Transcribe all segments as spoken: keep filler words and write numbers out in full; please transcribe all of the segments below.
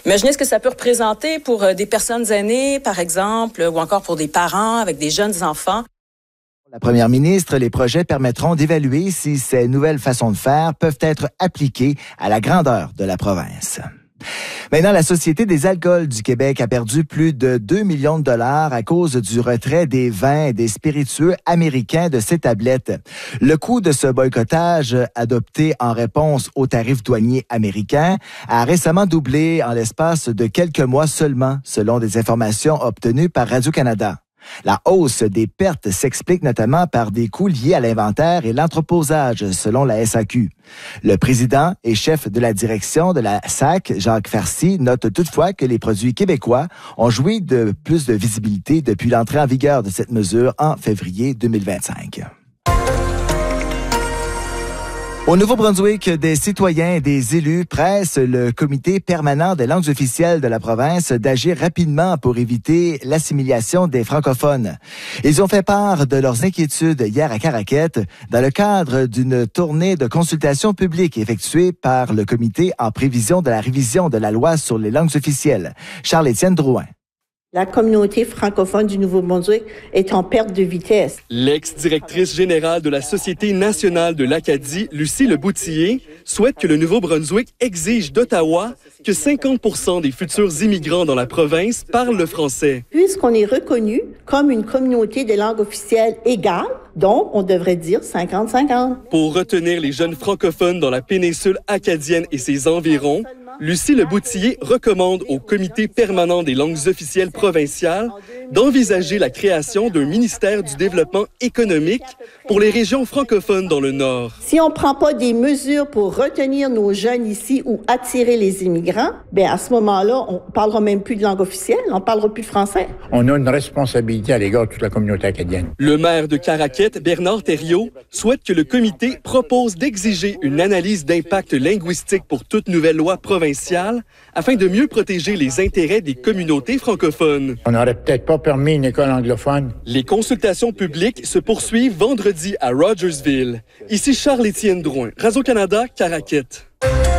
Imaginez ce que ça peut représenter pour des personnes aînées, par exemple, ou encore pour des parents avec des jeunes enfants. La première ministre, les projets permettront d'évaluer si ces nouvelles façons de faire peuvent être appliquées à la grandeur de la province. Maintenant, la Société des alcools du Québec a perdu plus de deux millions de dollars à cause du retrait des vins et des spiritueux américains de ses tablettes. Le coût de ce boycottage, adopté en réponse aux tarifs douaniers américains, a récemment doublé en l'espace de quelques mois seulement, selon des informations obtenues par Radio-Canada. La hausse des pertes s'explique notamment par des coûts liés à l'inventaire et l'entreposage, selon la S A Q. Le président et chef de la direction de la S A C, Jacques Farcy, note toutefois que les produits québécois ont joui de plus de visibilité depuis l'entrée en vigueur de cette mesure en février deux mille vingt-cinq. Au Nouveau-Brunswick, des citoyens et des élus pressent le comité permanent des langues officielles de la province d'agir rapidement pour éviter l'assimilation des francophones. Ils ont fait part de leurs inquiétudes hier à Caraquette dans le cadre d'une tournée de consultation publique effectuée par le comité en prévision de la révision de la loi sur les langues officielles. Charles-Étienne Drouin. La communauté francophone du Nouveau-Brunswick est en perte de vitesse. L'ex-directrice générale de la Société nationale de l'Acadie, Lucie Leboutillier, souhaite que le Nouveau-Brunswick exige d'Ottawa que cinquante pour cent des futurs immigrants dans la province parlent le français. Puisqu'on est reconnu comme une communauté de langue officielle égale, donc on devrait dire cinquante cinquante. Pour retenir les jeunes francophones dans la péninsule acadienne et ses environs, Lucie Leboutillier recommande au Comité permanent des langues officielles provinciales d'envisager la création d'un ministère du développement économique pour les régions francophones dans le Nord. Si on ne prend pas des mesures pour retenir nos jeunes ici ou attirer les immigrants, bien à ce moment-là, on ne parlera même plus de langue officielle, on ne parlera plus de français. On a une responsabilité à l'égard de toute la communauté acadienne. Le maire de Caraquette, Bernard Thériault, souhaite que le comité propose d'exiger une analyse d'impact linguistique pour toute nouvelle loi provinciale afin de mieux protéger les intérêts des communautés francophones. On n'aurait peut-être pas permis une école anglophone. Les consultations publiques se poursuivent vendredi à Rogersville. Ici Charles-Étienne Drouin, Radio-Canada, Caraquette.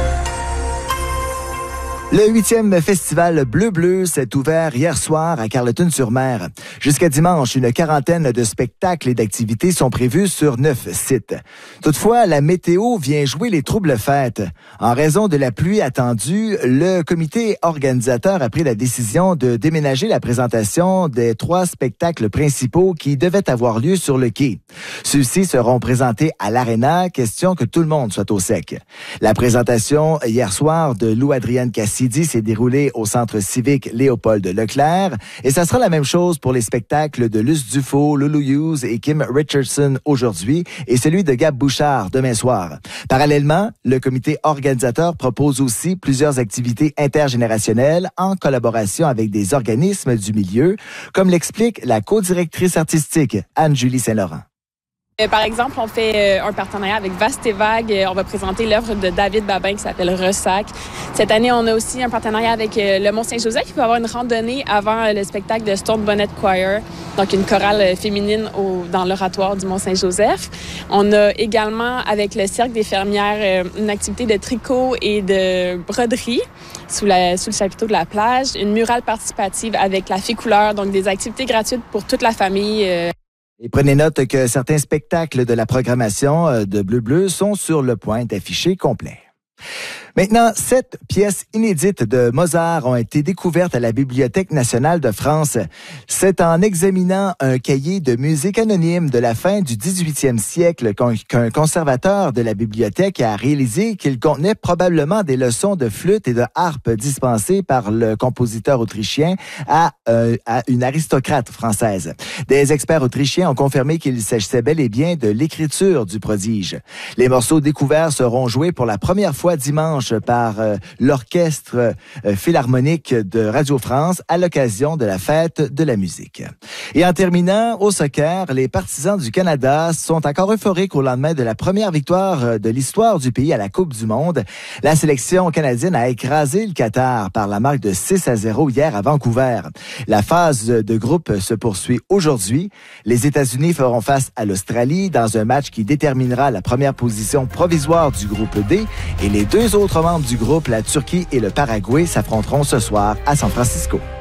Le huitième festival Bleu-Bleu s'est ouvert hier soir à Carleton-sur-Mer. Jusqu'à dimanche, une quarantaine de spectacles et d'activités sont prévus sur neuf sites. Toutefois, la météo vient jouer les troubles fêtes. En raison de la pluie attendue, le comité organisateur a pris la décision de déménager la présentation des trois spectacles principaux qui devaient avoir lieu sur le quai. Ceux-ci seront présentés à l'Arena, question que tout le monde soit au sec. La présentation hier soir de Lou-Adrienne Cassidy s'est déroulée au centre civique Léopold Leclerc et ça sera la même chose pour les spectacles de Luce Dufault, Lulu Hughes et Kim Richardson aujourd'hui et celui de Gab Bouchard demain soir. Parallèlement, le comité organisateur propose aussi plusieurs activités intergénérationnelles en collaboration avec des organismes du milieu, comme l'explique la co-directrice artistique Anne-Julie Saint-Laurent. Par exemple, on fait un partenariat avec Vaste et Vague. On va présenter l'œuvre de David Babin qui s'appelle Ressac. Cette année, on a aussi un partenariat avec le Mont-Saint-Joseph qui va avoir une randonnée avant le spectacle de Stone Bonnet Choir, donc une chorale féminine au, dans l'oratoire du Mont-Saint-Joseph. On a également avec le Cercle des fermières une activité de tricot et de broderie sous, la, sous le chapiteau de la plage, une murale participative avec la Fée Couleur, donc des activités gratuites pour toute la famille. Et prenez note que certains spectacles de la programmation de Bleu-Bleu sont sur le point d'afficher complet. Maintenant, sept pièces inédites de Mozart ont été découvertes à la Bibliothèque nationale de France. C'est en examinant un cahier de musique anonyme de la fin du dix-huitième siècle qu'un conservateur de la bibliothèque a réalisé qu'il contenait probablement des leçons de flûte et de harpe dispensées par le compositeur autrichien à, euh, à une aristocrate française. Des experts autrichiens ont confirmé qu'il s'agissait bel et bien de l'écriture du prodige. Les morceaux découverts seront joués pour la première fois dimanche par euh, l'Orchestre euh, Philharmonique de Radio-France à l'occasion de la fête de la musique. Et en terminant, au soccer, les partisans du Canada sont encore euphoriques au lendemain de la première victoire de l'histoire du pays à la Coupe du Monde. La sélection canadienne a écrasé le Qatar par la marque de six à zéro hier à Vancouver. La phase de groupe se poursuit aujourd'hui. Les États-Unis feront face à l'Australie dans un match qui déterminera la première position provisoire du groupe D et les deux autres autres membres du groupe, la Turquie et le Paraguay, s'affronteront ce soir à San Francisco.